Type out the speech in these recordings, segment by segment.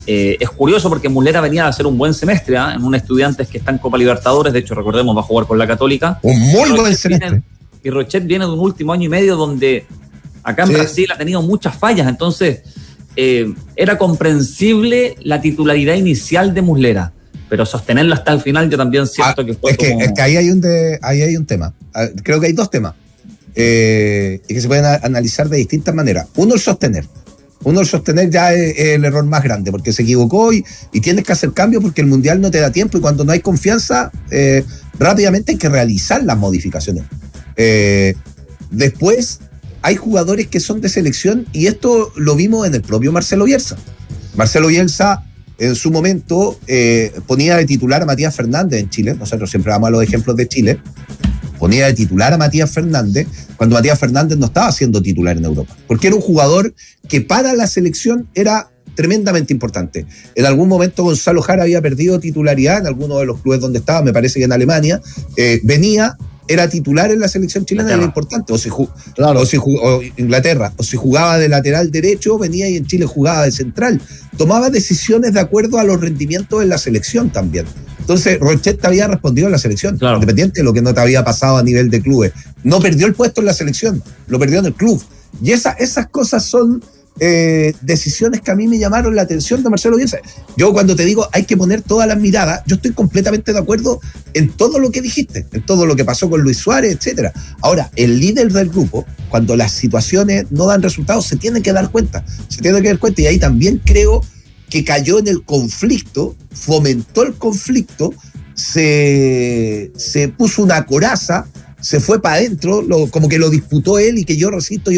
Es curioso porque Muslera venía a hacer un buen semestre, ¿eh? En un Estudiantes que está en Copa Libertadores, de hecho recordemos va a jugar con la Católica. Un muy buen semestre. Y Rochet viene de un último año y medio donde acá en Brasil ha tenido muchas fallas, entonces era comprensible la titularidad inicial de Muslera, pero sostenerlo hasta el final yo también siento que fue es que ahí hay un tema. Creo que hay dos temas y que se pueden analizar de distintas maneras. Uno, el sostener ya es el error más grande, porque se equivocó y tienes que hacer cambios porque el Mundial no te da tiempo y cuando no hay confianza, rápidamente hay que realizar las modificaciones. Después hay jugadores que son de selección y esto lo vimos en el propio Marcelo Bielsa. Marcelo Bielsa en su momento ponía de titular a Matías Fernández en Chile. Nosotros siempre damos los ejemplos de Chile. Ponía de titular a Matías Fernández cuando Matías Fernández no estaba siendo titular en Europa, porque era un jugador que para la selección era tremendamente importante. En algún momento Gonzalo Jara había perdido titularidad en alguno de los clubes donde estaba, me parece que en Alemania, era titular en la selección chilena, era importante, o Inglaterra, o si jugaba de lateral derecho, venía y en Chile jugaba de central, tomaba decisiones de acuerdo a los rendimientos en la selección también. Entonces, Rochet te había respondido en la selección, independiente de lo que no te había pasado a nivel de clubes. No perdió el puesto en la selección, lo perdió en el club. Y esas cosas son decisiones que a mí me llamaron la atención de Marcelo Bielsa. Yo cuando te digo hay que poner todas las miradas, yo estoy completamente de acuerdo en todo lo que dijiste, en todo lo que pasó con Luis Suárez, etcétera. Ahora, el líder del grupo, cuando las situaciones no dan resultados, se tiene que dar cuenta, y ahí también creo que cayó en el conflicto, fomentó el conflicto, se puso una coraza, se fue para adentro, como que lo disputó él y que yo resisto,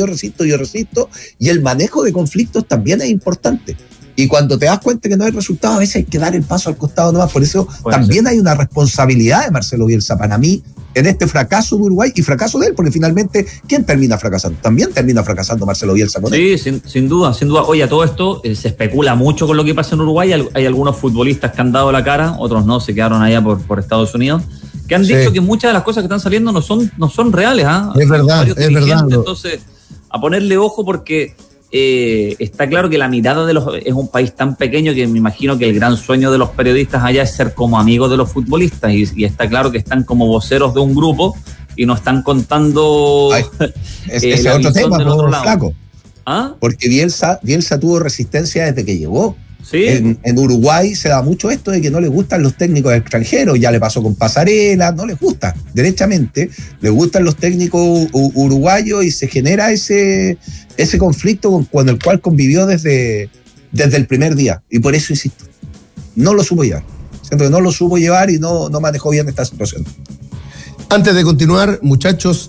y el manejo de conflictos también es importante. Y cuando te das cuenta que no hay resultados, a veces hay que dar el paso al costado nomás. Por eso también hay una responsabilidad de Marcelo Bielsa para mí en este fracaso de Uruguay y fracaso de él, porque finalmente, ¿quién termina fracasando? También termina fracasando Marcelo Bielsa con él. Sí, sin duda. Oye, a todo esto se especula mucho con lo que pasa en Uruguay. Hay algunos futbolistas que han dado la cara, otros no, se quedaron allá por Estados Unidos, que han dicho que muchas de las cosas que están saliendo no son reales. Es verdad, es verdad. Entonces, a ponerle ojo porque está claro que la mirada es un país tan pequeño que me imagino que el gran sueño de los periodistas allá es ser como amigos de los futbolistas y está claro que están como voceros de un grupo y no están contando ese es otro tema, flaco. ¿Ah? Porque Bielsa tuvo resistencia desde que llegó. ¿Sí? En Uruguay se da mucho esto de que no les gustan los técnicos extranjeros, ya le pasó con Pasarela, no les gusta, derechamente, les gustan los técnicos uruguayos y se genera ese conflicto con el cual convivió desde el primer día, y por eso insisto, no lo supo llevar, siento que no lo supo llevar y no manejó bien esta situación. Antes de continuar, muchachos,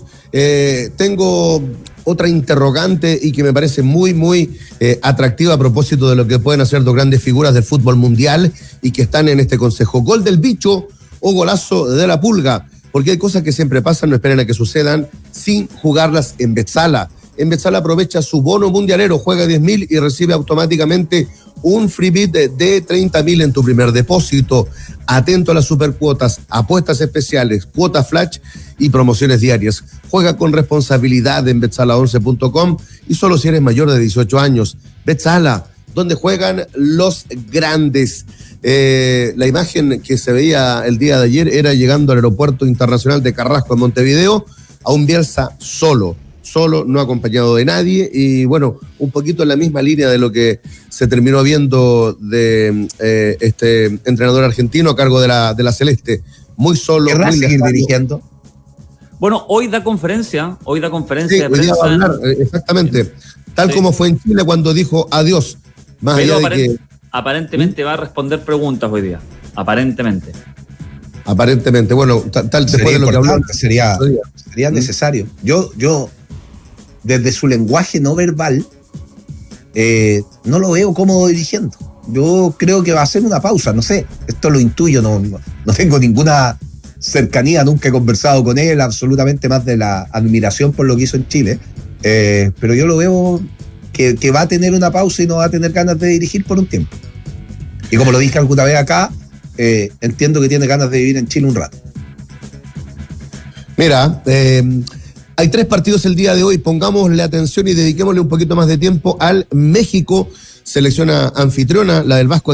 tengo otra interrogante y que me parece muy, muy atractiva a propósito de lo que pueden hacer dos grandes figuras del fútbol mundial y que están en este consejo. ¿Gol del bicho o golazo de la pulga? Porque hay cosas que siempre pasan, no esperen a que sucedan sin jugarlas en Betzala. En Betzala aprovecha su bono mundialero, juega 10.000 y recibe automáticamente un freebie de 30.000 en tu primer depósito. Atento a las supercuotas, apuestas especiales, cuotas flash y promociones diarias. Juega con responsabilidad en betzala11.com y solo si eres mayor de 18 años. Betzala, donde juegan los grandes. La imagen que se veía el día de ayer era llegando al aeropuerto internacional de Carrasco en Montevideo a un Bielsa solo, no acompañado de nadie, y bueno, un poquito en la misma línea de lo que se terminó viendo de este entrenador argentino a cargo de la Celeste, muy solo. ¿Querrá seguir dirigiendo? Bueno, hoy da conferencia sí, de prensa. Hoy día va a hablar, exactamente, tal como fue en Chile cuando dijo adiós, más allá de que... Aparentemente va a responder preguntas hoy día, aparentemente, bueno, tal después de lo que habló. Sería necesario. Yo desde su lenguaje no verbal, no lo veo cómodo dirigiendo. Yo creo que va a ser una pausa, no sé, esto lo intuyo, no tengo ninguna cercanía, nunca he conversado con él, absolutamente más de la admiración por lo que hizo en Chile, pero yo lo veo que va a tener una pausa y no va a tener ganas de dirigir por un tiempo. Y como lo dije alguna vez acá, entiendo que tiene ganas de vivir en Chile un rato. Mira, hay 3 partidos el día de hoy, pongámosle atención y dediquémosle un poquito más de tiempo al México selección anfitriona, la del Vasco